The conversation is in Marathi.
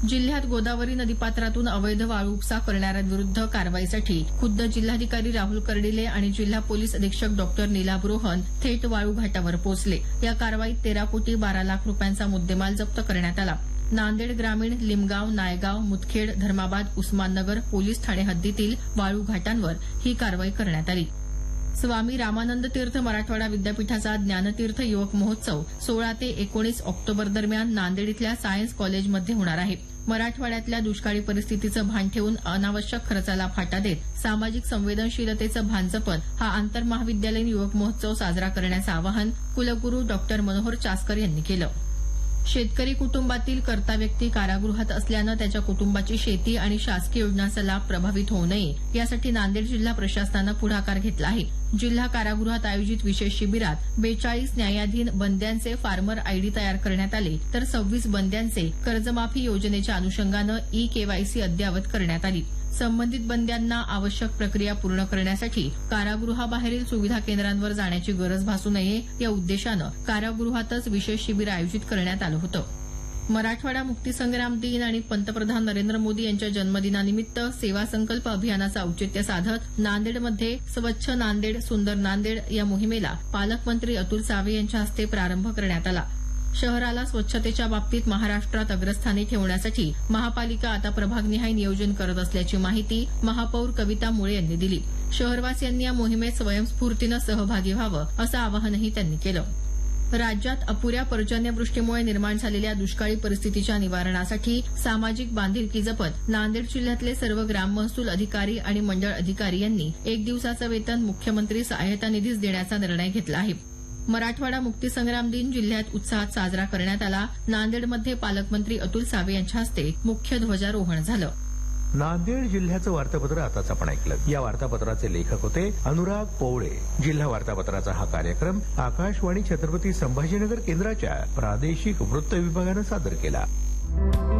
जिल्ह्यात गोदावरी नदीपात्रातून अवैध वाळू उपसा करणाऱ्यांविरुद्ध कारवाईसाठी खुद्द जिल्हाधिकारी राहुल कर्डिले आणि जिल्हा पोलीस अधीक्षक डॉक्टर नीलाभ रोहन थेट वाळू घाटावर पोहोचले. या कारवाईत 13 कोटी 12 लाख रुपयांचा मुद्देमाल जप्त करण्यात आला. नांदेड ग्रामीण, लिमगाव, नायगाव, मुदखेड, धर्माबाद, उस्माननगर पोलीस ठाणे हद्दीतील वाळू घाटांवर ही कारवाई करण्यात आली. स्वामी रामानंद तीर्थ मराठवाडा विद्यापीठाचा ज्ञानतीर्थ युवक महोत्सव 16 ते 19 ऑक्टोबर दरम्यान नांदेड इथल्या सायन्स कॉलेजमध्ये होणार आहे. मराठवाड्यातल्या दुष्काळी परिस्थितीचं भान ठेवून अनावश्यक खर्चाला फाटा देत सामाजिक संवेदनशीलतेचं भान जपत हा आंतरमहाविद्यालयीन युवक महोत्सव साजरा करण्याचं आवाहन कुलगुरू डॉक्टर मनोहर चास्कर यांनी केलं. शेतकरी कुटुंबातील कर्ता व्यक्ती कारागृहात असल्यानं त्याच्या कुटुंबाची शेती आणि शासकीय योजनांचा लाभ प्रभावित होऊ नये यासाठी नांदेड जिल्हा प्रशासनानं पुढाकार घेतला आहे. जिल्हा कारागृहात आयोजित विशेष शिबिरात 42 न्यायाधीन बंद्यांचे फार्मर आयडी तयार करण्यात आले, तर 26 बंद्यांचे कर्जमाफी योजनेच्या अनुषंगानं ई-केवायसी अद्ययावत करण्यात आली. संबंधित बंद्यांना आवश्यक प्रक्रिया पूर्ण करण्यासाठी कारागृहाबाहेरील सुविधा केंद्रांवर जाण्याची गरज भासू नये या उद्देशानं कारागृहातच विशेष शिबिर आयोजित करण्यात आलं होतं. मराठवाडा मुक्तीसंग्राम दिन आणि पंतप्रधान नरेंद्र मोदी यांच्या जन्मदिनानिमित्त सेवा संकल्प अभियानाचं औचित्य साधत नांदेडमध्ये स्वच्छ नांदेड सुंदर नांदेड या मोहिमेला पालकमंत्री अतुल सावे यांच्या हस्ते प्रारंभ करण्यात आला. शहराला स्वच्छतेच्या बाबतीत महाराष्ट्रात अग्रस्थानी ठेवण्यासाठी महापालिका आता प्रभागनिहाय नियोजन करत असल्याची माहिती महापौर कविता मुळे यांनी दिली. शहरवासियांनी या मोहिमेत स्वयंस्फूर्तीनं सहभागी व्हावं असं आवाहनही त्यांनी केलं. राज्यात अपुऱ्या पर्जन्यवृष्टीमुळे निर्माण झालेल्या दुष्काळी परिस्थितीच्या निवारणासाठी सामाजिक बांधिलकी जपत नांदेड जिल्ह्यातले सर्व ग्राम महसूल अधिकारी आणि मंडळ अधिकारी यांनी 1 दिवसाचं वेतन मुख्यमंत्री सहाय्यता निधीस देण्याचा निर्णय घेतला आहे. मराठवाडा मुक्तीसंग्राम दिन जिल्ह्यात उत्साहात साजरा करण्यात आला. नांदेडमध्ये पालकमंत्री अतुल सावे यांच्या हस्ते मुख्य ध्वजारोहण झालं. नांदेड जिल्ह्याचं वार्तापत्र आताच आपण ऐकलं. या वार्तापत्राचे लेखक होते अनुराग पोवळे. जिल्हा वार्तापत्राचा हा कार्यक्रम आकाशवाणी छत्रपती संभाजीनगर केंद्राच्या प्रादेशिक वृत्त विभागानं सादर केला.